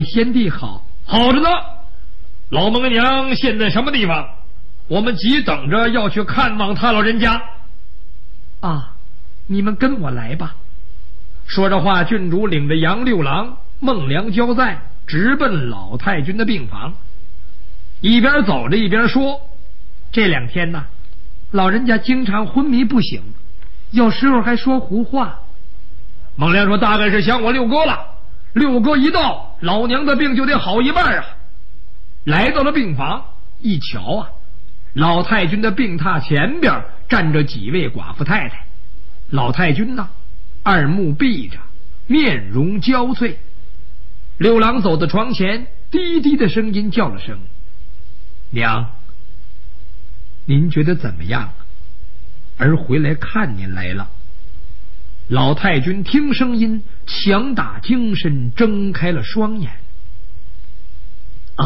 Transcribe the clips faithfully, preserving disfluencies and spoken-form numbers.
先帝好。 好着呢。老孟娘现在什么地方？我们急等着要去看望他老人家。 啊，你们跟我来吧。 说着话，郡主领着杨六郎、孟良交在直奔老太君的病房，一边走着一边说： 这两天呢，老人家经常昏迷不醒，有时候还说胡话。 孟良说：大概是想我六哥了，六哥一到，老娘的病就得好一半啊。来到了病房，一瞧啊，老太君的病榻前边站着几位寡妇太太。老太君呢，二目闭着，面容憔悴。六郎走到床前，低低的声音叫了声：娘，您觉得怎么样？儿回来看您来了。老太君听声音，强打精神，睁开了双眼。 啊，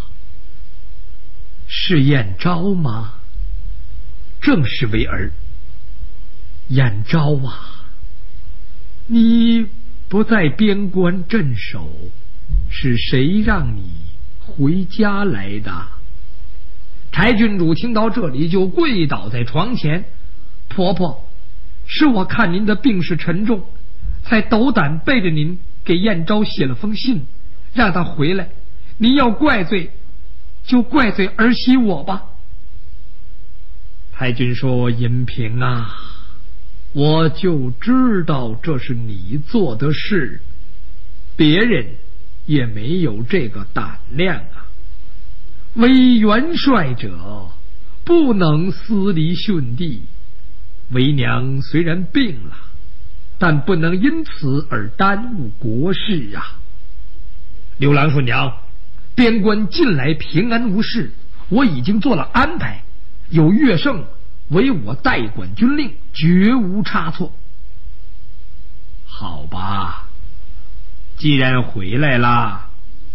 是燕昭吗？ 正是为儿。 燕昭啊，你不在边关镇守，是谁让你回家来的？ 柴郡主听到这里就跪倒在床前： 婆婆，是我看您的病势沉重，才斗胆背着您给燕昭写了封信，让他回来。您要怪罪，就怪罪儿媳我吧。 太君说：银平啊，我就知道这是你做的事，别人也没有这个胆量啊。为元帅者，不能私离兄弟。为娘虽然病了，但不能因此而耽误国事啊。刘郎说：娘，边关近来平安无事，我已经做了安排，有乐胜为我代管军令，绝无差错。好吧，既然回来了，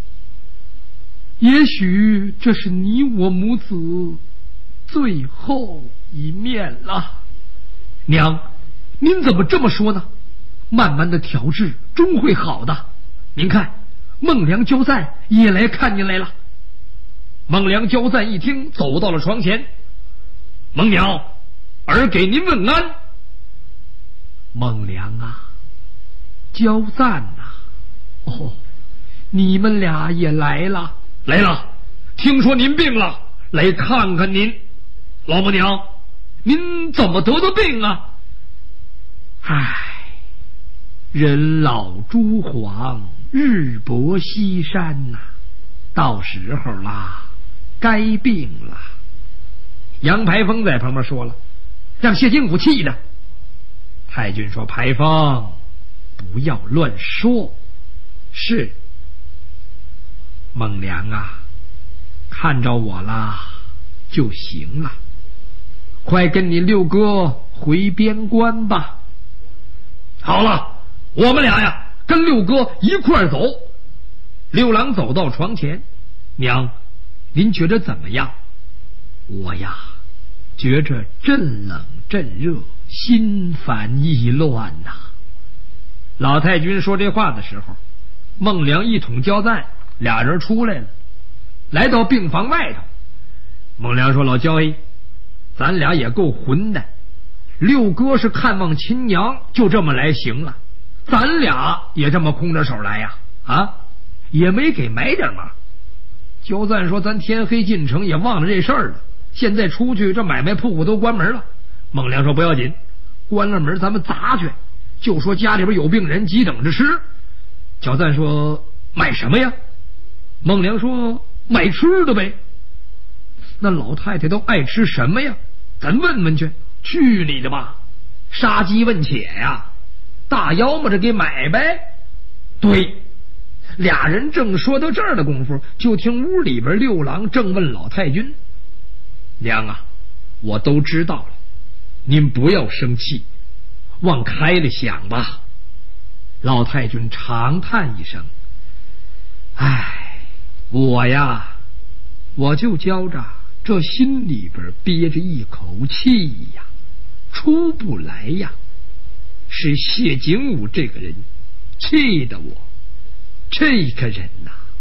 也许这是你我母子最后一面了。 娘，您怎么这么说呢？慢慢的调治，终会好的。您看，孟良交赞也来看您来了。孟良交赞一听，走到了床前：孟娘，儿给您问安。孟良啊，交赞啊， 哦，你们俩也来了？ 来了，听说您病了，来看看您。老母娘，您怎么得的病啊？唉，人老珠黄，日薄西山呐、啊，到时候啦，该病了。杨排风在旁边说了：让谢金虎气的。太君说：排风，不要乱说。是。孟良啊，看着我啦就行了，快跟你六哥回边关吧。好了，我们俩呀跟六哥一块走。六郎走到床前：娘，您觉得怎么样？我呀觉着阵冷阵热，心烦意乱呐、啊。老太君说这话的时候，孟良一统交赞，俩人出来了，来到病房外头。孟良说：老焦哎，咱俩也够混的，六哥是看望亲娘，就这么来行了，咱俩也这么空着手来呀？啊，也没给买点嘛。焦赞说：咱天黑进城也忘了这事儿了，现在出去这买卖铺铺都关门了。孟良说：不要紧，关了门咱们砸去，就说家里边有病人急等着吃。焦赞说：买什么呀？孟良说：买吃的呗。那老太太都爱吃什么呀？咱问问去。去你的吧，杀鸡问且呀，大妖么着给买呗。对，俩人正说到这儿的功夫，就听屋里边六郎正问老太君：娘啊，我都知道了，您不要生气，往开了想吧。老太君长叹一声：唉，我呀我就觉着这心里边憋着一口气呀，出不来呀。是谢景武这个人气得我，这个人呐、啊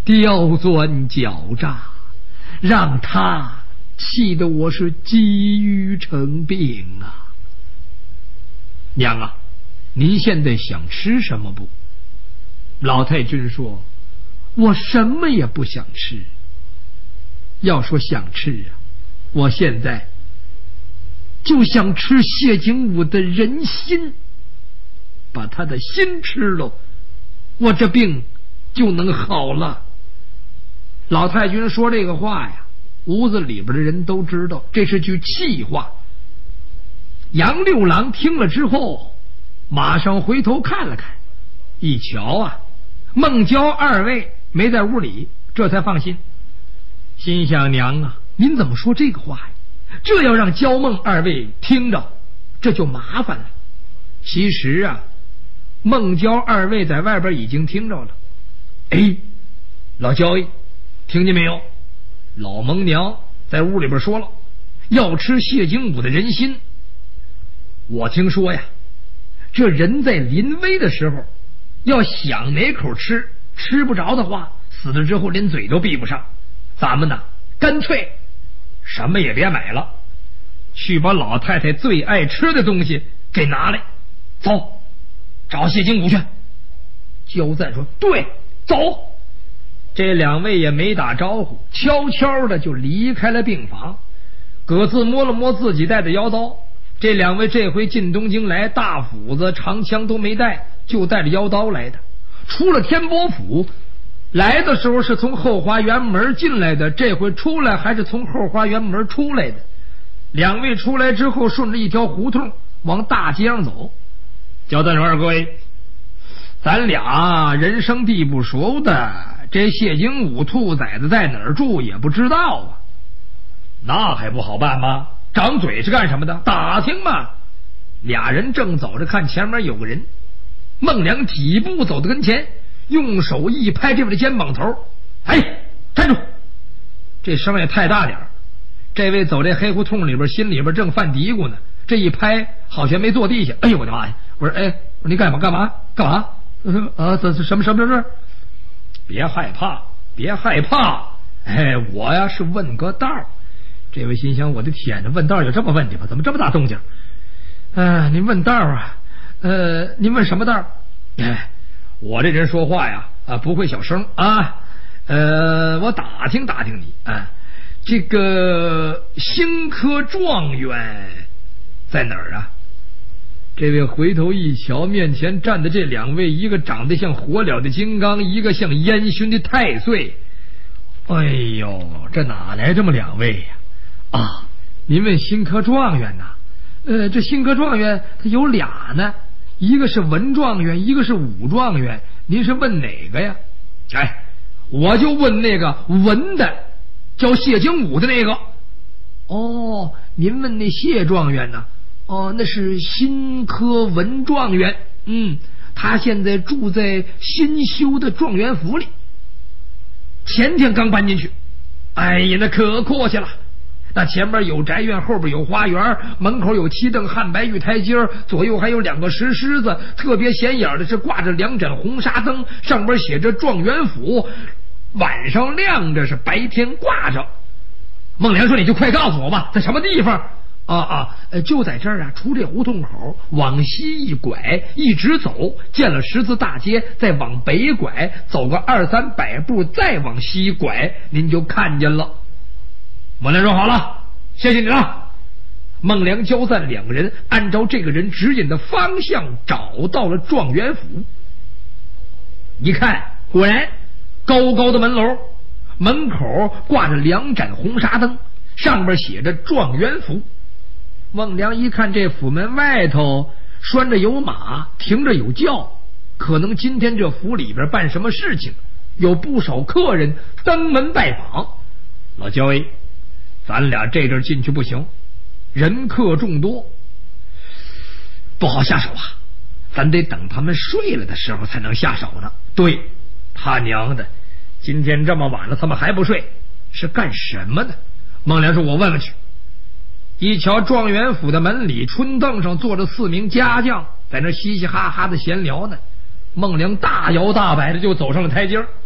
刁钻狡诈，让他气得我是积郁成病啊！娘啊，您现在想吃什么不？老太君说：我什么也不想吃。要说想吃啊，我现在就想吃谢景武的人心，把他的心吃了，我这病就能好了。老太君说这个话呀，屋子里边的人都知道这是句气话。杨六郎听了之后，马上回头看了看，一瞧啊，孟郊二位没在屋里，这才放心。心想：娘啊，您怎么说这个话呀？这要让焦孟二位听着，这就麻烦了。其实啊，孟郊二位在外边已经听着了。哎，老焦爷，听见没有？老蒙娘在屋里边说了，要吃谢景武的人心。我听说呀，这人在临危的时候，要想哪口吃，吃不着的话，死了之后连嘴都闭不上。咱们呢，干脆什么也别买了，去把老太太最爱吃的东西给拿来。走，找谢景武去。焦赞说：对，走。这两位也没打招呼，悄悄的就离开了病房，各自摸了摸自己带的腰刀。这两位这回进东京来，大斧子长枪都没带，就带着腰刀来的。出了天波府，来的时候是从后花园门进来的，这回出来还是从后花园门出来的。两位出来之后，顺着一条胡同往大街上走。焦赞说：二位，咱俩人生地不熟的，这谢景武兔崽子在哪儿住也不知道啊。那还不好办吗？张嘴是干什么的？打听嘛。俩人正走着，看前面有个人。孟良几步走到跟前，用手一拍这位的肩膀头：哎，站住！这声也太大点儿。这位走这黑胡同里边，心里边正犯嘀咕呢，这一拍好像没坐地下。哎呦我的妈呀！我说：哎，我说你干嘛干嘛干嘛？啊，这什么什么事？别害怕，别害怕。哎，我呀是问个道。这位心想：我的天哪，问道有这么问的吗？怎么这么大动静？呃，您问道啊？呃，您问什么道？哎，我这人说话呀，啊，不会小声啊。呃，我打听打听你啊，这个新科状元在哪儿啊？这位回头一瞧，面前站的这两位，一个长得像火燎的金刚，一个像烟熏的太岁。哎呦，这哪来这么两位呀？啊，您问新科状元呐？呃，这新科状元他有俩呢，一个是文状元，一个是武状元。您是问哪个呀？哎，我就问那个文的，叫谢景武的那个。哦，您问那谢状元呢？哦，那是新科文状元。嗯，他现在住在新修的状元府里，前天刚搬进去。哎呀，那可阔气了。那前面有宅院，后边有花园，门口有七凳汉白玉台阶，左右还有两个石狮子。特别显眼的是挂着两盏红纱灯，上边写着状元府，晚上亮着，是白天挂着。孟良说：你就快告诉我吧，在什么地方？啊啊，就在这儿啊，出这胡同口，往西一拐，一直走，见了十字大街，再往北拐，走个二三百步，再往西拐，您就看见了。孟良说：好了，谢谢你了。孟良、焦赞两个人按照这个人指引的方向找到了状元府。一看，果然高高的门楼，门口挂着两盏红纱灯，上边写着状元府。孟良一看，这府门外头拴着有马，停着有轿，可能今天这府里边办什么事情，有不少客人登门拜访。老焦爷，咱俩这阵进去不行，人客众多，不好下手啊，咱得等他们睡了的时候才能下手呢。对，他娘的，今天这么晚了他们还不睡，是干什么呢？孟良说：我问问去。一瞧状元府的门里，春凳上坐着四名家将，在那嘻嘻哈哈的闲聊呢。孟良大摇大摆的就走上了台阶。